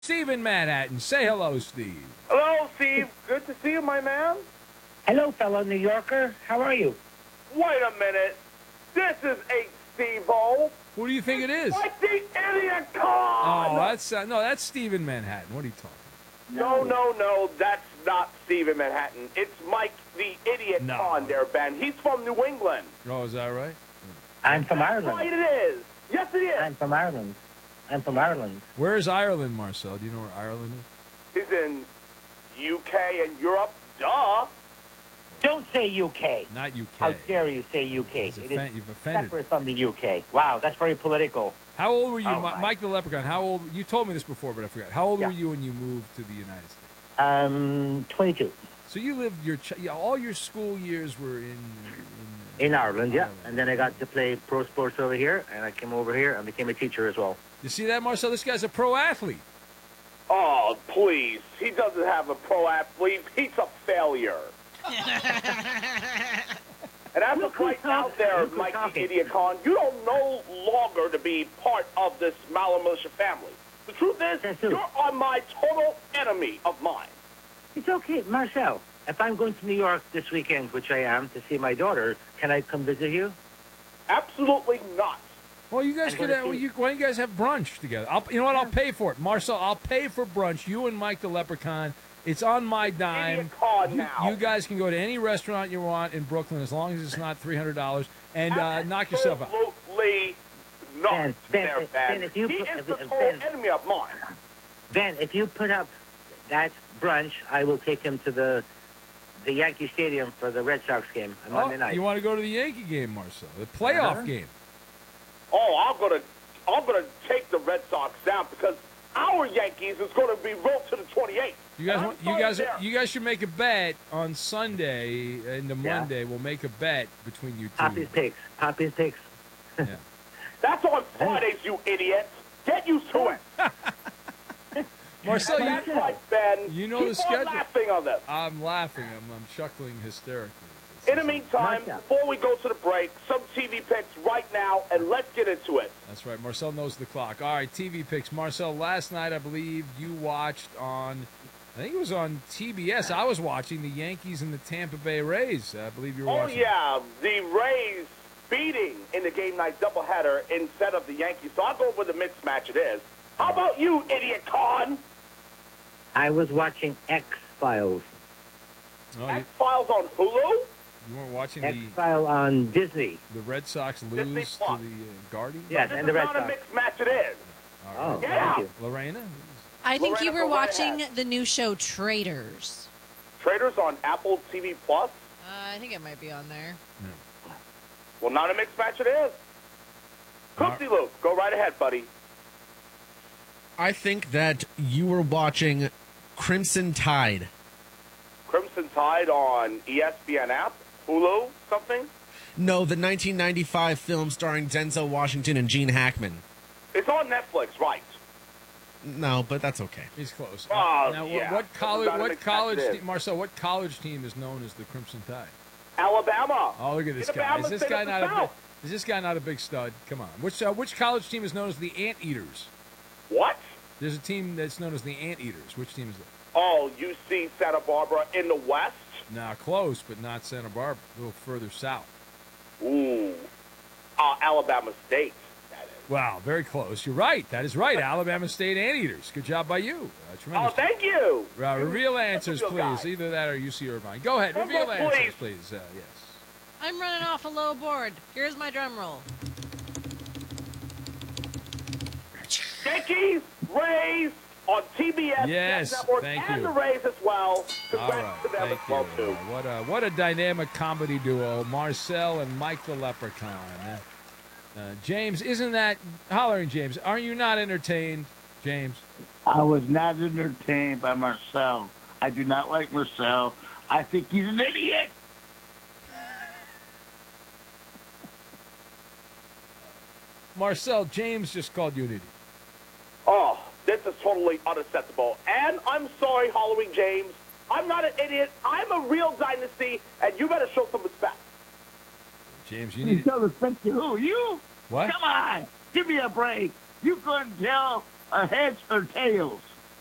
Steve in Manhattan. Say hello, Steve. Hello, Steve. Good to see you, my man. Hello, fellow New Yorker. How are you? Wait a minute. This is a Steve-O. Who do you think it is? Like the idiot con! Oh, that's Steve in Manhattan. What are you talking No. That's not Steve in Manhattan. It's Mike the idiot con there, Ben. He's from New England. about? Oh, is that right? I'm from That's Ireland. right, it is. Yes, it is. I'm from Ireland. Where is Ireland, Marcel? Do you know where Ireland is? He's in UK and Europe. Duh. Don't say UK. Not UK. How dare you say UK? You've offended. Separate from the UK. Wow, that's very political. How old were you, Oh, my. Mike the Leprechaun? How old? You told me this before, but I forgot. How old Yeah. were you when you moved to the United States? 22. So you lived all your school years were In Ireland, yeah. And then I got to play pro sports over here, and I came over here and became a teacher as well. You see that, Marcel? This guy's a pro athlete. Oh, please. He doesn't have a pro athlete. He's a failure. And as of right out there, Mike the idiot con, you don't no longer to be part of this Maller Militia family. The truth is, you're on my total enemy of mine. It's okay, Marcel. If I'm going to New York this weekend, which I am, to see my daughter, can I come visit you? Absolutely not. Well, you guys I'm could. gonna Why see- don't you guys have brunch together? You know what? I'll pay for it, Marcel. I'll pay for brunch. You and Mike the Leprechaun. It's on my dime. Idiot con now. You guys can go to any restaurant you want in Brooklyn as long as it's not $300, and knock yourself out. Absolutely not. Ben, there, Ben. if you He put- is the Ben- total enemy of mine. Ben, if you put up that brunch, I will take him to the Yankee Stadium for the Red Sox game on Monday night. You want to go to the Yankee game, Marcel? The playoff Uh-huh. game. Oh, I'm gonna take the Red Sox down because our Yankees is gonna be rolled to the 28th. You guys should make a bet on Sunday into Monday. We'll make a bet between you two. Poppy's Picks. Yeah. That's on Fridays, you idiots. Get used to it. Marcel, That's right, Ben. you know Keep the schedule. on laughing on this. I'm laughing. I'm chuckling hysterically. In the meantime, before we go to the break, some TV picks right now, and let's get into it. That's right. Marcel knows the clock. All right, TV picks. Marcel, last night I believe you watched on, I think it was on TBS. I was watching the Yankees and the Tampa Bay Rays. I believe you were Oh, watching. yeah, the Rays beating in the game night doubleheader instead of the Yankees. So I'll go with the mixed match it is. How about you, idiot con? I was watching X-Files. Oh, X-Files on Hulu? you weren't watching X-File on Disney. the Red Sox Disney lose to Plus. the Guardians? Yes, This and the is Red not a Sox. mixed match it is. Oh, Yeah. thank you. Lorena? I think Lorena, you were go right watching ahead. the new show Traitors. Traders on Apple TV Plus? I think it might be on there. Well, not a mixed match it is. Coopsy Luke, go right ahead, buddy. I think that you were watching Crimson Tide. Crimson Tide on ESPN app, Hulu, something? No, the 1995 film starring Denzel Washington and Gene Hackman. It's on Netflix, right? No, but that's okay. He's close. Oh, now, yeah. what college? Not a What mixed college? match it is. Marcel, what college team is known as the Crimson Tide? Alabama. Oh, look at this guy. Alabama Is this State guy of the not a big, South. is this guy not a big stud? Come on. Which college team is known as the Anteaters? What? There's a team that's known as the Anteaters. Which team is that? Oh, UC Santa Barbara in the West? Nah, close, but not Santa Barbara. A little further south. Ooh. Alabama State, that is. Wow, very close. You're right. That is right. Alabama State Anteaters. Good job by you. Oh, Tremendous. thank you. Reveal answers, Real please. guy. Either that or UC Irvine. Go ahead. Drum Reveal roll, answers, please. Yes. I'm running off a low board. Here's my drum roll. Yankees, Rays on TBS Yes, Network, thank and you. the Rays as well. All Congrats right. to them Thank as well, you. too. What a dynamic comedy duo, Marcel and Mike the Leprechaun. James, isn't that hollering, James? Are you not entertained, James? I was not entertained by Marcel. I do not like Marcel. I think he's an idiot. Marcel, James just called you an idiot. Oh, this is totally unacceptable. And I'm sorry, Halloween James. I'm not an idiot. I'm a real dynasty, and you better show some respect. James, you You need tell respect to who? You? what? Come on. Give me a break. You couldn't tell heads or tails.